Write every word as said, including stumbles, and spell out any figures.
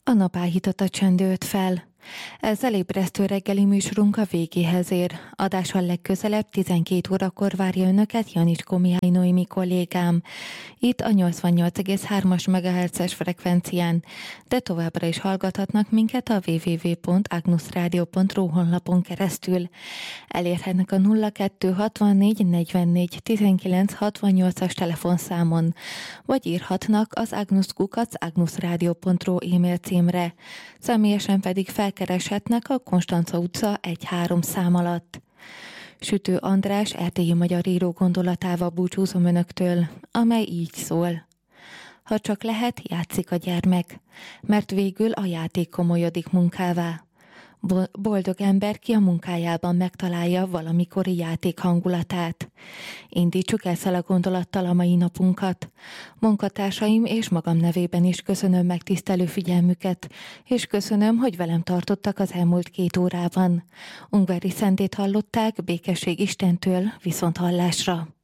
A nap áhította csendült fel. Ezzel ébresztő reggeli műsorunk a végéhez ér. Adással legközelebb tizenkét órakor várja önöket Janicskó Mihály Noémi kollégám. Itt a nyolcvannyolc egész hármas megahertzes frekvencián, de továbbra is hallgathatnak minket a double-u double-u double-u pont agnusradio pont ru honlapon keresztül. Elérhetnek a nulla kettő hatvannégy negyvennégy tizenkilenc hatvannyolcas telefonszámon, vagy írhatnak az agnuskukac agnusradio pont ru e-mail címre. Személyesen pedig felkereshetnek a Konstanca utca egy három szám alatt. Sütő András erdélyi magyar író gondolatával búcsúzom önöktől, amely így szól. Ha csak lehet, játszik a gyermek, mert végül a játék komolyodik munkává. Boldog ember, ki a munkájában megtalálja valamikori játék hangulatát. Indítsuk ezzel a gondolattal a mai napunkat. Munkatársaim és magam nevében is köszönöm megtisztelő figyelmüket, és köszönöm, hogy velem tartottak az elmúlt két órában. Ungvári Szentét hallották, békesség Istentől, viszont hallásra.